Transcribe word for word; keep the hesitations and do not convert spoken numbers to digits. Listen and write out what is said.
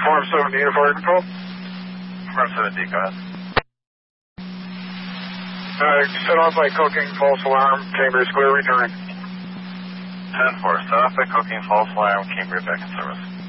Farm seventy, Fire Control. Farm seventy, go ahead. Uh, set off by cooking, false alarm, Cambridge clear, return. ten four, set off by cooking, false alarm, Cambridge back in service.